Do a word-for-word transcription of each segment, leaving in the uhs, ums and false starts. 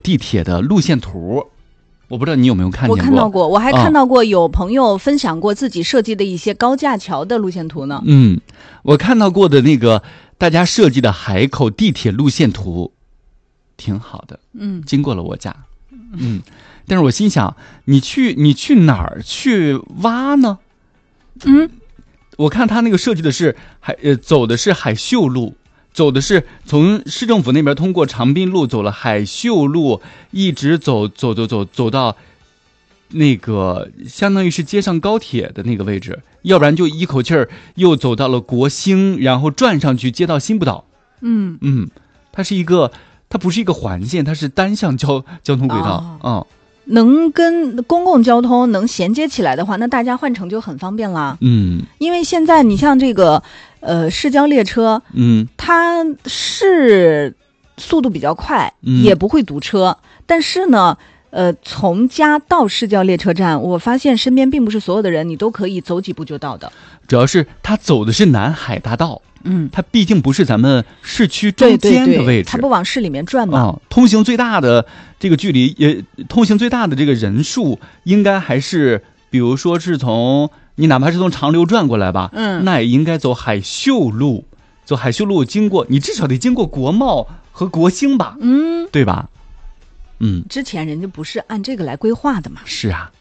地铁的路线图，我不知道你有没有看见过。 我看到过，我还看到过有朋友分享过自己设计的一些高架桥的路线图呢。 嗯，我看到过的那个大家设计的海口地铁路线图，挺好的。 嗯， 经过了我家。嗯，但是我心想，你去你去哪儿去挖呢？ 嗯， 我看他那个设计的是海呃走的是海秀路。走的是从市政府那边通过长滨路走了海秀路，一直走走走走走到那个相当于是接上高铁的那个位置，要不然就一口气儿又走到了国兴，然后转上去接到新不岛。 嗯嗯，它是一个，它不是一个环线，它是单向交交通轨道。 哦、 嗯， 能跟公共交通能衔接起来的话，那大家换乘就很方便啦。 嗯， 因为现在你像这个。呃，市郊列车， 嗯， 它是速度比较快， 嗯、 也不会堵车。但是呢，呃，从家到市郊列车站，我发现身边并不是所有的人你都可以走几步就到的。 主要是它走的是南海大道， 嗯， 它毕竟不是咱们市区中间的位置， 对对对，它不往市里面转嘛。 哦，通行最大的这个距离，也通行最大的这个人数，应该还是，比如说是从。你哪怕是从长流转过来吧， 嗯， 那也应该走海秀路，走海秀路经过，你至少得经过国贸和国兴吧， 嗯， 对吧？嗯， 之前人家不是按这个来规划的嘛。 是啊。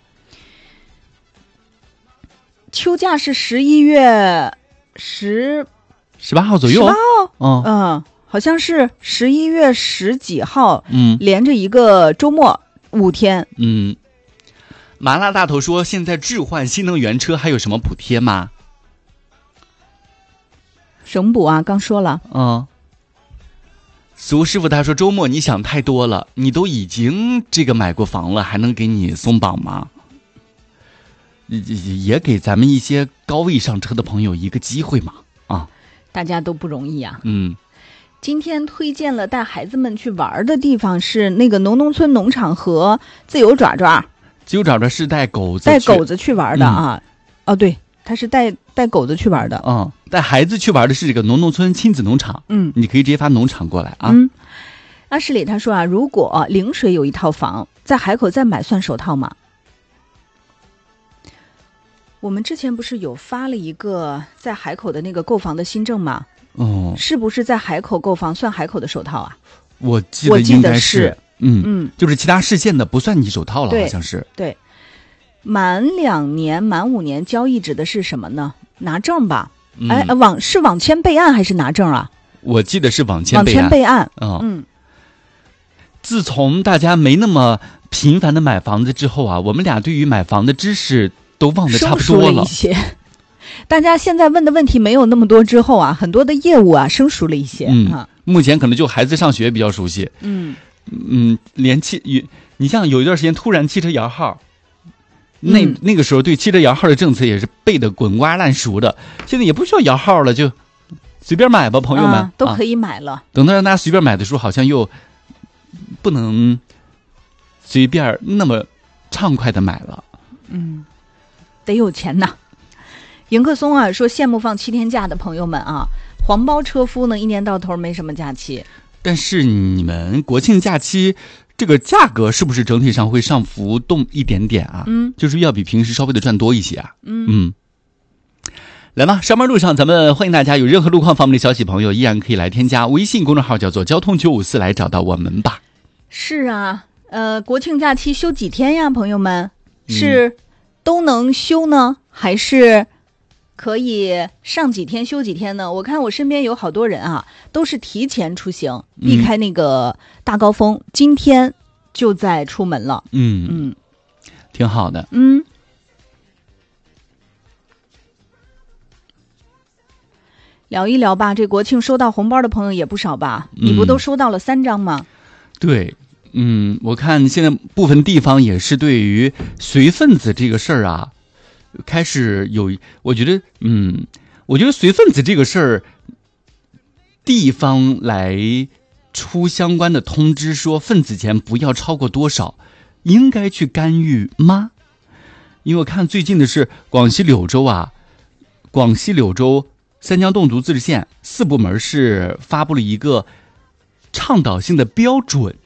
秋假是十一月十十八号左右， 十八号， 嗯嗯，好像是十一月十几号， 嗯， 连着一个周末五天， 嗯。麻辣大头说：“现在置换新能源车还有什么补贴吗？” 省补啊，刚说了。 嗯。苏师傅他说：“周末你想太多了，你都已经这个买过房了，还能给你松绑吗？也给咱们一些高位上车的朋友一个机会嘛啊！ 大家都不容易啊。 嗯。 今天推荐了带孩子们去玩的地方是那个农农村农场和自由爪爪。 自由爪爪是带狗子带狗子去玩的啊， 嗯、 哦对，他是带带狗子去玩的。 嗯，带孩子去玩的是这个农农村亲子农场。 嗯， 你可以直接发农场过来啊。 嗯，阿十里他说啊，如果陵水有一套房，在海口再买算首套吗？我们之前不是有发了一个在海口的那个购房的新政吗？ 哦， 是不是在海口购房算海口的首套啊？ 我记得应该是。嗯嗯， 就是其他市县的不算你首套了，好像是。 对，满两年、满五年交易指的是什么呢？拿证吧？嗯、哎，网是网签备案还是拿证啊？ 我记得是网签备案。 网签备案。 哦、 嗯。 自从大家没那么频繁的买房子之后啊，我们俩对于买房的知识都忘得差不多了。 了一些。大家现在问的问题没有那么多之后啊，很多的业务啊生疏了一些。 嗯， 啊、 目前可能就孩子上学比较熟悉。 嗯。 嗯，连汽，你像有一段时间突然汽车摇号，那、嗯、那个时候对汽车摇号的政策也是背得滚瓜烂熟的。现在也不需要摇号了，就随便买吧，朋友们、 啊、都可以买了、啊。 等到让大家随便买的时候，好像又不能随便那么畅快的买了。 嗯，得有钱呐。迎客松啊说羡慕放七天假的朋友们啊，黄包车夫呢一年到头没什么假期。 但是你们国庆假期这个价格是不是整体上会上浮动一点点啊？ 嗯， 就是要比平时稍微的赚多一些啊。 嗯嗯，来吧，上班路上咱们欢迎大家有任何路况方面的消息，朋友依然可以来添加微信公众号叫做交通九五四来找到我们吧。 是啊，呃，国庆假期休几天呀，朋友们？是都能休呢，嗯、还是？可以上几天休几天呢？我看我身边有好多人啊，都是提前出行，避开那个大高峰，嗯、今天就在出门了。 嗯嗯， 挺好的。 嗯，聊一聊吧。这国庆收到红包的朋友也不少吧？嗯、你不都收到了三张吗？ 对，嗯，我看现在部分地方也是对于随份子这个事儿啊。开始有，我觉得，嗯，我觉得随份子这个事儿，地方来出相关的通知说份子钱不要超过多少，应该去干预吗？因为我看最近的是广西柳州啊，广西柳州三江侗族自治县四部门是发布了一个倡导性的标准，